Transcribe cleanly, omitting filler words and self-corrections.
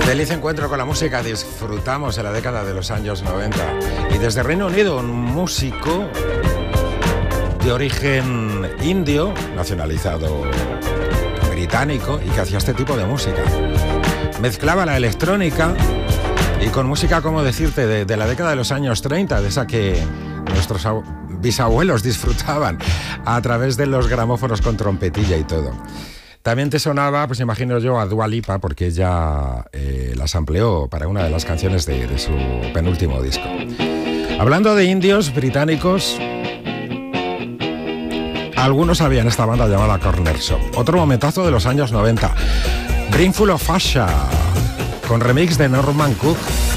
Feliz encuentro con la música, disfrutamos de la década de los años 90. Y desde Reino Unido, un músico de origen indio, nacionalizado británico, y que hacía este tipo de música. Mezclaba la electrónica y con música, como decirte, de la década de los años 30, de esa que nuestros bisabuelos disfrutaban a través de los gramófonos con trompetilla y todo. También te sonaba, pues imagino yo, a Dua Lipa, porque ella las amplió para una de las canciones de su penúltimo disco. Hablando de indios británicos, algunos sabían esta banda llamada Corner Shop. Otro momentazo de los años 90. Brimful of Asha, con remix de Norman Cook.